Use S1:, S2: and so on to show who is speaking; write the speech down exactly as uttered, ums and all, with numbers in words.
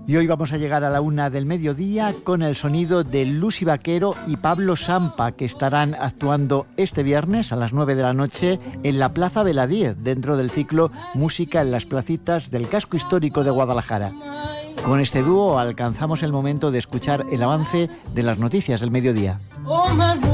S1: Y hoy vamos a llegar a la una del mediodía con el sonido de Lucy Vaquero y Pablo Sampa, que estarán actuando este viernes a las nueve de la noche en la Plaza Veladíez, dentro del ciclo Música en las Placitas del Casco Histórico de Guadalajara. Con este dúo alcanzamos el momento de escuchar el avance de las noticias del mediodía.
S2: Oh, my